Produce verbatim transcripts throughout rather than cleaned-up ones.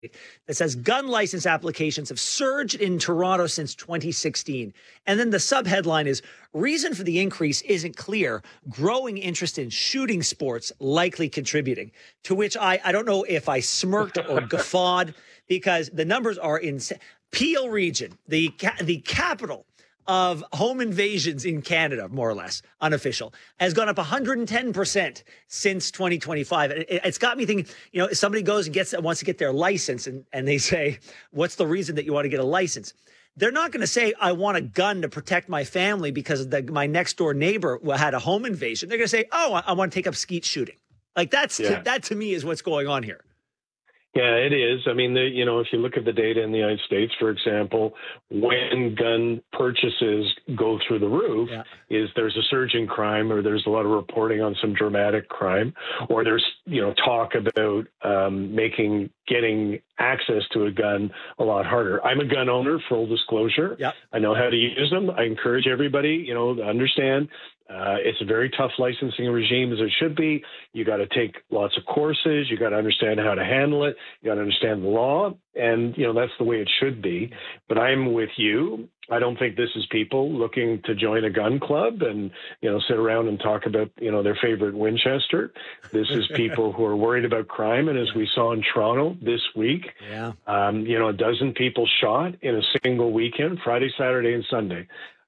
that says gun license applications have surged in Toronto since twenty sixteen. And then the subheadline is reason for the increase isn't clear. Growing interest in shooting sports likely contributing. To which I, I don't know if I smirked or guffawed because the numbers are insane. Peel region, the the capital of home invasions in Canada, more or less, unofficial, has gone up one hundred ten percent since twenty twenty-five. It, it's got me thinking, you know, if somebody goes and gets wants to get their license and, and they say, what's the reason that you want to get a license? They're not going to say, I want a gun to protect my family because the, my next door neighbor had a home invasion. They're going to say, oh, I, I want to take up skeet shooting. Like that's yeah. to, that to me is what's going on here. Yeah, it is. I mean, the, you know, if you look at the data in the United States, for example, when gun purchases go through the roof, yeah. is there's a surge in crime, or there's a lot of reporting on some dramatic crime, or there's, you know, talk about um, making getting access to a gun a lot harder. I'm a gun owner, full disclosure. Yep. I know how to use them. I encourage everybody, you know, to understand. Uh, it's a very tough licensing regime, as it should be. You got to take lots of courses. You got to understand how to handle it. You got to understand the law, and you know that's the way it should be. But I'm with you. I don't think this is people looking to join a gun club and you know sit around and talk about you know their favorite Winchester. This is people who are worried about crime, and as we saw in Toronto this week, yeah, um, you know a dozen people shot in a single weekend, Friday, Saturday, and Sunday.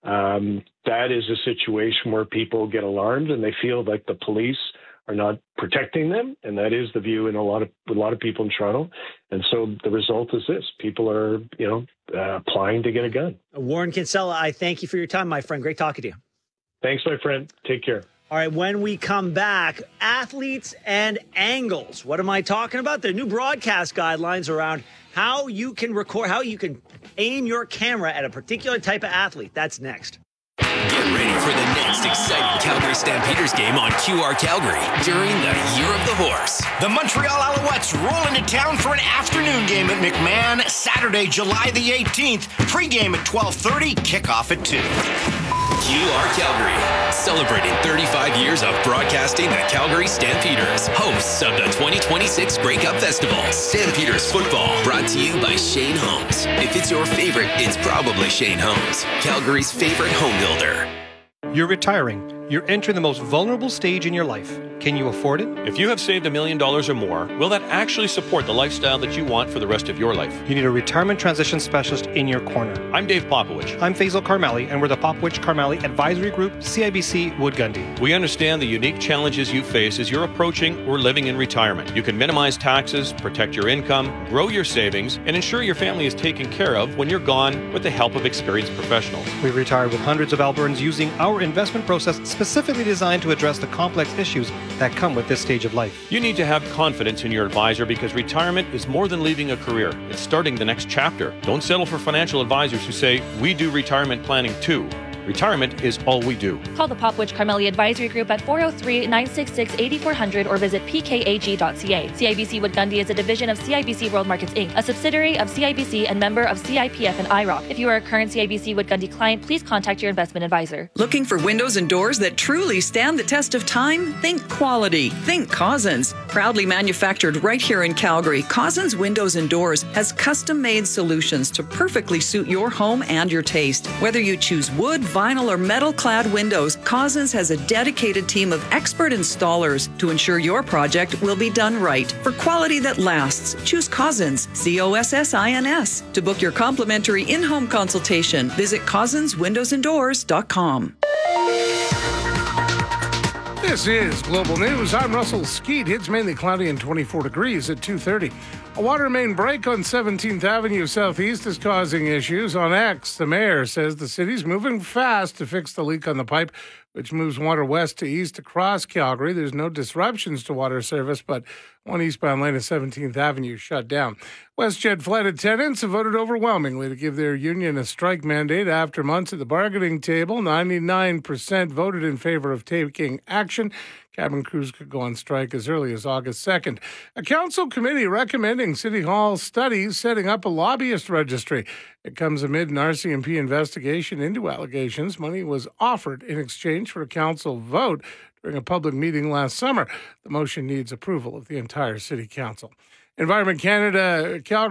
Um, that is a situation where people get alarmed and they feel like the police are not protecting them. And that is the view in a lot of, a lot of people in Toronto. And so the result is this, people are, you know, uh, applying to get a gun. Warren Kinsella, I thank you for your time, my friend. Great talking to you. Thanks, my friend. Take care. All right, when we come back, athletes and angles. What am I talking about? The new broadcast guidelines around how you can record, how you can aim your camera at a particular type of athlete. That's next. Get ready for the next exciting Calgary Stampeders game on Q R Calgary during the Year of the Horse. The Montreal Alouettes roll into town for an afternoon game at McMahon, Saturday, July the eighteenth. Pre-game at twelve thirty, kickoff at two. Q R Calgary, celebrating thirty-five years of broadcasting the Calgary Stampeders, hosts of the twenty twenty-six Grey Cup Festival. Stampeders football, brought to you by Shane Homes. If it's your favorite, it's probably Shane Homes, Calgary's favorite home builder. You're retiring. You're entering the most vulnerable stage in your life. Can you afford it? If you have saved a million dollars or more, will that actually support the lifestyle that you want for the rest of your life? You need a retirement transition specialist in your corner. I'm Dave Popowich. I'm Faisal Karmali, and we're the Popowich Karmali Advisory Group, C I B C Wood Gundy. We understand the unique challenges you face as you're approaching or living in retirement. You can minimize taxes, protect your income, grow your savings, and ensure your family is taken care of when you're gone with the help of experienced professionals. We've retired with hundreds of Albertans using our investment process specifically designed to address the complex issues that come with this stage of life. You need to have confidence in your advisor because retirement is more than leaving a career. It's starting the next chapter. Don't settle for financial advisors who say, we do retirement planning too. Retirement is all we do. Call the Popwich Carmeli Advisory Group at four oh three, nine six six, eight four zero zero or visit p k a g dot c a. C I B C Wood Gundy is a division of C I B C World Markets Incorporated, a subsidiary of C I B C and member of C I P F and I R O C. If you are a current C I B C Wood Gundy client, please contact your investment advisor. Looking for windows and doors that truly stand the test of time? Think quality. Think Cozzens. Proudly manufactured right here in Calgary, Cozzens Windows and Doors has custom-made solutions to perfectly suit your home and your taste. Whether you choose wood, vinyl, or metal-clad windows, Cozzens has a dedicated team of expert installers to ensure your project will be done right. For quality that lasts, choose Cozzens, C O S S I N S. To book your complimentary in-home consultation, visit cozzens windows and doors dot com. This is Global News. I'm Russell Skeet. It's mainly cloudy and twenty-four degrees at two thirty. A water main break on seventeenth Avenue Southeast is causing issues. On X, the mayor says the city's moving fast to fix the leak on the pipe, which moves water west to east across Calgary. There's no disruptions to water service, but one eastbound lane of seventeenth Avenue shut down. WestJet flight attendants have voted overwhelmingly to give their union a strike mandate after months at the bargaining table. ninety-nine percent voted in favor of taking action. Cabin crews could go on strike as early as August second. A council committee recommending City Hall studies setting up a lobbyist registry. It comes amid an R C M P investigation into allegations. Money was offered in exchange for a council vote during a public meeting last summer. The motion needs approval of the entire City Council. Environment Canada, Calgary.